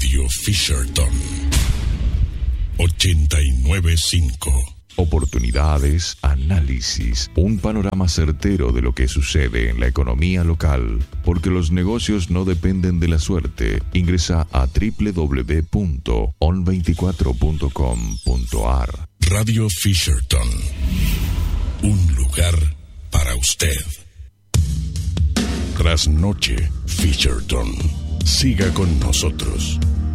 Radio Fisherton 89.5. Oportunidades, análisis, un panorama certero de lo que sucede en la economía local, porque los negocios no dependen de la suerte. Ingresa a www.on24.com.ar. Radio Fisherton, un lugar para usted. Trasnoche Fisherton. Siga con nosotros.